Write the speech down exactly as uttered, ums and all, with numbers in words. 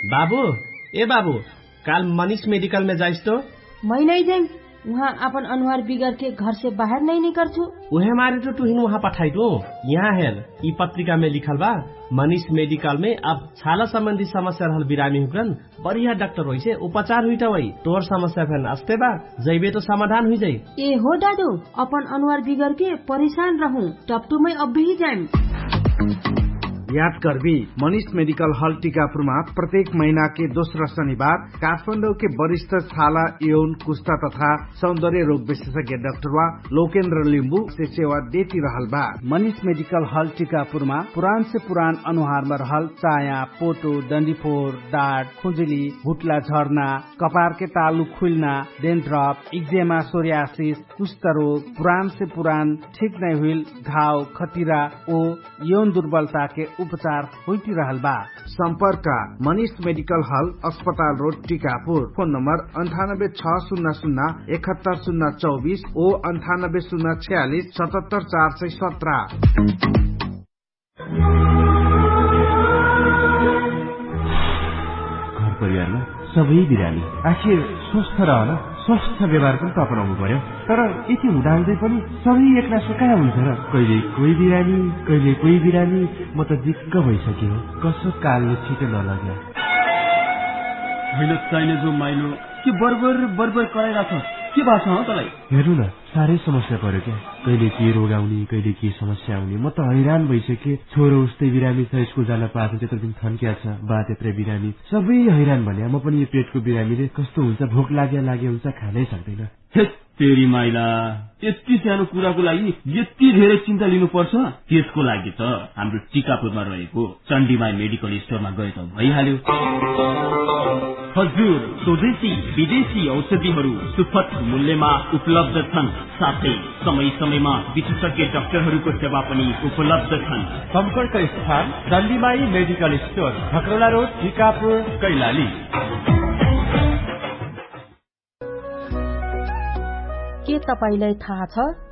बाबू ए बाबू काल मनीष मेडिकल में जाइस तो? मैं नहीं जाइम, वहाँ अपन अनुहार बिगड़ के घर से बाहर नहीं निकल छू। उहे मारे तो तुहिन वहाँ पठाई दो। यहाँ हेर ई पत्रिका में लिखल बा मनीष मेडिकल में अब छाला संबंधी समस्या रहल बिरामी हुकन बढ़िया डॉक्टर होइसे उपचार हुई वही तोर समस्या फेन अस्ते बा जैबे तो समाधान हुई जाई। ए हो दादू अपन अनुहार बिगड़ के परेशान रहूं टपटू में अब भी जाइम। याद करबी मनीष मेडिकल हॉल टीकापुरमा प्रत्येक महीना के दोस्रो शनिवार काठमाडौँ के वरिष्ठ छाला यौन कुष्ठा तथा सौंदर्य रोग विशेषज्ञ डाक्टर वा लोकेन्द्र लिम्बू से सेवा देती रहल बा। मनीष मेडिकल हॉल टीकापुरमा पुरान से पुरान अनुहार में रहल चाया पोटो डंडीफोर दाँत खुजुली भुटला झर्ना कपार के तालु खुलना डेन्ड्रफ इक्जेमा सोरियासिस कुष्ठ रोग पुरान से पुरान ठीक नहीं हुई घाव खतिरा ओ यौन दुर्बलता के उपचार होती रहल बा। संपर्क मनीष मेडिकल हॉल अस्पताल रोड टीकापुर। फोन नंबर अंठानब्बे छ शून्य शून्य इकहत्तर शून्य चौबीस ओ अंठानब्बे शून्य छियालीस सतहत्तर चार सय सत्रह। घर परिवारमा सबै बिरामी आखिर स्वस्थ रहन स्वस्थ व्यवहार पनि त अपनाउनु पर्यो। तर यति हुँदाहुँदै पनि सबै एक्ला सुकाया हुन्छ र कहिले कोही बिरामी कहिले कोही बिरामी। म त दिक्क भइसक्यो कसो कालले छिटो नलग्यो। होइन चाहिने जो माइलो के बरबर बरबर कराइरहेछ के भएको छ तलाई? हेर्नु न साह्रै समस्या पर्यो क्या। कहिले के रोग आउने कहिले के समस्या आउने म त हैरान भइसके। छोरो उस्तै बिरामी छ स्कुल जान पाएको त्यत्रो दिन थन्किया छ बा त्यत्रै बिरामी सबै हैरान भने म पनि यो पेटको बिरामीले कस्तो हुन्छ भोक लाग्या लाग्यो हुन्छ खानै सक्दैन। तेरी माइला यति सानो कुराको लागि यति धेरै चिन्ता लिनु पर्छ? त्यसको लागि त हाम्रो टीकापुरमा रहेको चण्डीमाई मेडिकल स्टोरमा गए त भइहाल्यो। हजुर स्वदेशी विदेशी औषधिहरू सुपथ मूल्यमा उपलब्ध छन्। साथै समय समयमा विशेषज्ञ डाक्टरहरूको सेवा पनि उपलब्ध छन्। सम्पर्क स्थान चण्डीमाई medical store खकरौला road Tikapur Kailali. के तपाईलाई थाहा छ